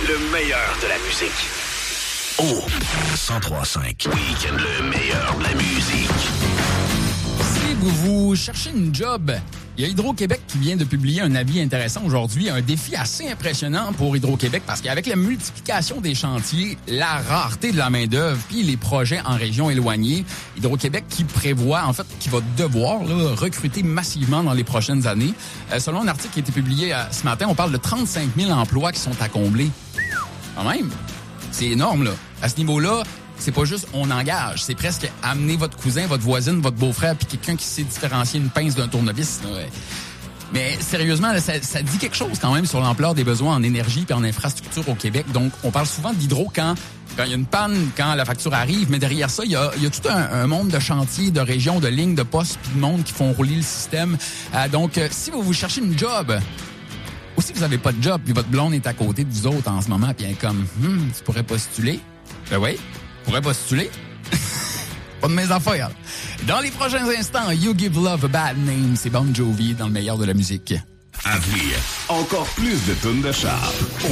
le meilleur de la musique. Oh, 103.5 Week-end, le meilleur de la musique. Si vous cherchez une job, il y a Hydro-Québec qui vient de publier un avis intéressant aujourd'hui, un défi assez impressionnant pour Hydro-Québec parce qu'avec la multiplication des chantiers, la rareté de la main-d'œuvre puis les projets en région éloignée, Hydro-Québec qui prévoit, en fait, qui va devoir recruter massivement dans les prochaines années. Selon un article qui a été publié ce matin, on parle de 35 000 emplois qui sont à combler. Quand même, c'est énorme, là. À ce niveau-là, c'est pas juste on engage, c'est presque amener votre cousin, votre voisine, votre beau-frère, puis quelqu'un qui sait différencier une pince d'un tournevis. Là. Mais sérieusement, là, ça dit quelque chose quand même sur l'ampleur des besoins en énergie et en infrastructure au Québec. Donc, on parle souvent d'hydro quand il y a une panne, quand la facture arrive, mais derrière ça, il y a tout un monde de chantiers, de régions, de lignes, de postes, puis de monde qui font rouler le système. Donc, si vous cherchez une job, ou si vous n'avez pas de job, puis votre blonde est à côté de vous autres en ce moment, puis elle est comme, tu pourrais postuler? Ben oui. Pourrait postuler. Pas de mes affaires. Dans les prochains instants, You Give Love a Bad Name, c'est Bon Jovi dans le meilleur de la musique. À venir, encore plus de tunes de char.